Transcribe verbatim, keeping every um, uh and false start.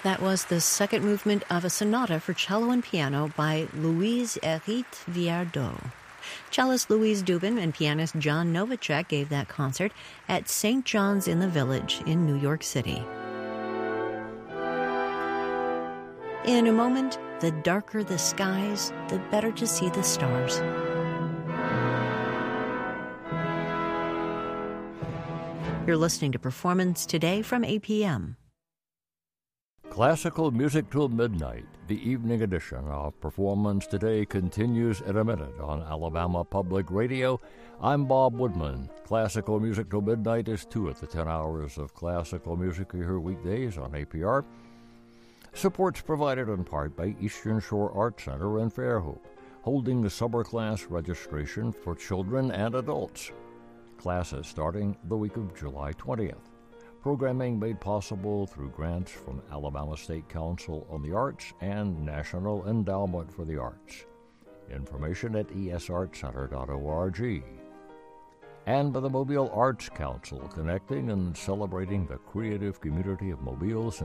That was the second movement of a sonata for cello and piano by Louise Hérite Viardot. Cellist Louise Dubin and pianist John Novacek gave that concert at Saint John's in the Village in New York City. In a moment, the darker the skies, the better to see the stars. You're listening to Performance Today from A P M. Classical music till midnight. The evening edition of Performance Today continues in a minute on Alabama Public Radio. I'm Bob Woodman. Classical music till midnight is two of the ten hours of classical music you hear weekdays on A P R. Support's provided in part by Eastern Shore Art Center in Fairhope, holding the summer class registration for children and adults. Classes starting the week of July twentieth. Programming made possible through grants from Alabama State Council on the Arts and National Endowment for the Arts. Information at e s art center dot org. And by the Mobile Arts Council, connecting and celebrating the creative community of Mobile